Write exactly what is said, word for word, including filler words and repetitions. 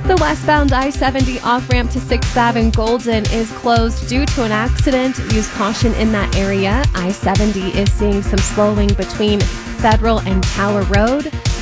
The westbound I seventy off-ramp to sixth Avenue and Golden is closed due to an accident. Use caution in that area. I seventy is seeing some slowing between Federal and Tower Road.